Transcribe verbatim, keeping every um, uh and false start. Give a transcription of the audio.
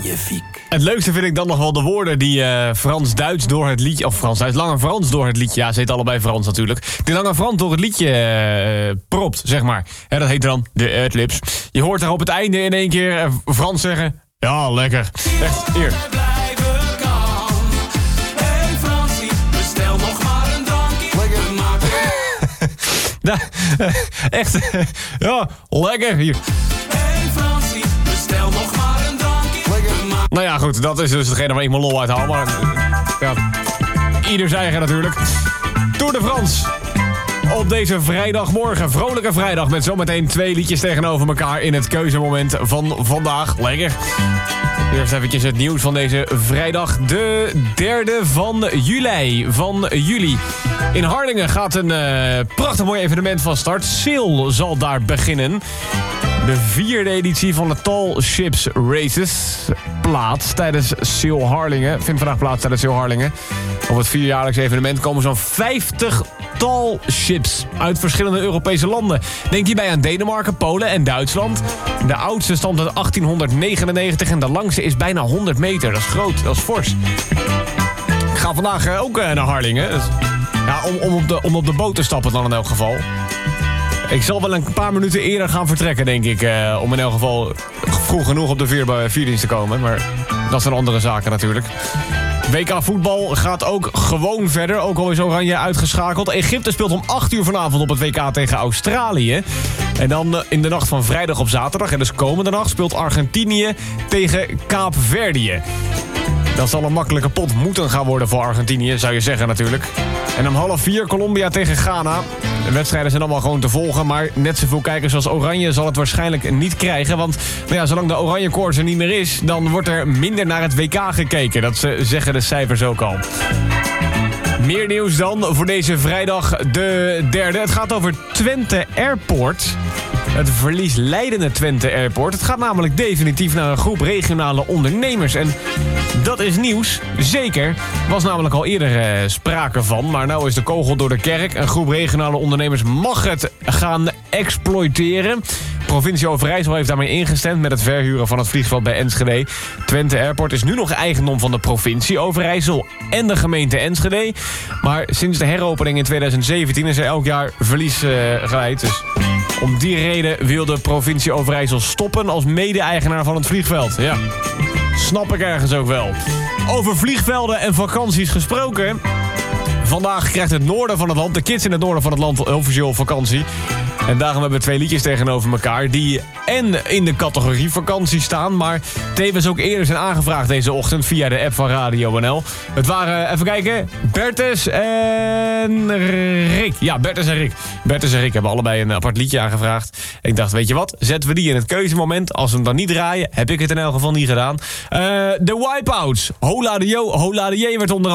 Magnifiek. Het leukste vind ik dan nog wel de woorden die uh, Frans-Duits door het liedje... of Frans-Duits, Lange Frans door het liedje... ja, ze heet allebei Frans natuurlijk. Die Lange Frans door het liedje uh, propt, zeg maar. Ja, dat heet dan de adlibs. Je hoort daar op het einde in één keer uh, Frans zeggen... ja, lekker. Echt, hier. Da, uh, echt, uh, ja, lekker. Hier. Hey Fransie, bestel nog maar een drankje. Nou ja, goed, dat is dus hetgene waar ik mijn lol uit haal. Maar ja, ieder zijn eigen natuurlijk. Tour de France. Op deze vrijdagmorgen, vrolijke vrijdag... met zometeen twee liedjes tegenover elkaar... in het keuzemoment van vandaag. Lekker. Eerst eventjes het nieuws van deze vrijdag. De derde van juli. Van juli. In Harlingen gaat een uh, prachtig mooi evenement van start. Sail zal daar beginnen. De vierde editie van de Tall Ships Races plaats tijdens Sail Harlingen. Vindt vandaag plaats tijdens Sail Harlingen. Op het vierjaarlijks evenement komen zo'n vijftig tall ships uit verschillende Europese landen. Denk hierbij aan Denemarken, Polen en Duitsland. De oudste stamt uit achttienhonderdnegenennegentig en de langste is bijna honderd meter. Dat is groot, dat is fors. Ik ga vandaag ook naar Harlingen. Dus, ja, om, om, op de, om op de boot te stappen dan in elk geval. Ik zal wel een paar minuten eerder gaan vertrekken, denk ik. Uh, om in elk geval vroeg genoeg op de vier, vierdienst te komen. Maar dat zijn andere zaken natuurlijk. W K voetbal gaat ook gewoon verder. Ook al is Oranje uitgeschakeld. Egypte speelt om acht uur vanavond op het W K tegen Australië. En dan in de nacht van vrijdag op zaterdag, en dus komende nacht, speelt Argentinië tegen Kaapverdië. Dat zal een makkelijke pot moeten gaan worden voor Argentinië, zou je zeggen natuurlijk. En om half vier Colombia tegen Ghana. De wedstrijden zijn allemaal gewoon te volgen, maar net zoveel kijkers als Oranje zal het waarschijnlijk niet krijgen. Want nou ja, zolang de Oranje koorts er niet meer is, dan wordt er minder naar het W K gekeken. Dat zeggen de cijfers ook al. Meer nieuws dan voor deze vrijdag de derde. Het gaat over Twente Airport. Het verlieslijdende Twente Airport. Het gaat namelijk definitief naar een groep regionale ondernemers. En dat is nieuws, zeker. Er was namelijk al eerder uh, sprake van. Maar nou is de kogel door de kerk. Een groep regionale ondernemers mag het gaan exploiteren. Provincie Overijssel heeft daarmee ingestemd met het verhuren van het vliegveld bij Enschede. Twente Airport is nu nog eigendom van de provincie Overijssel en de gemeente Enschede. Maar sinds de heropening in tweeduizend zeventien is er elk jaar verlies uh, geleid. Dus om die reden wil de provincie Overijssel stoppen als mede-eigenaar van het vliegveld. Ja, snap ik ergens ook wel. Over vliegvelden en vakanties gesproken. Vandaag krijgt het noorden van het land, de kids in het noorden van het land, officieel vakantie. En daarom hebben we twee liedjes tegenover elkaar die en in de categorie vakantie staan, maar tevens ook eerder zijn aangevraagd deze ochtend via de app van Radio N L. Het waren, even kijken, Bertus en Rick. Ja, Bertus en Rick. Bertus en Rick hebben allebei een apart liedje aangevraagd. En ik dacht, weet je wat, zetten we die in het keuzemoment. Als we hem dan niet draaien, heb ik het in elk geval niet gedaan. Uh, de Wipeouts. Hola de Jo, Hola de J werd onder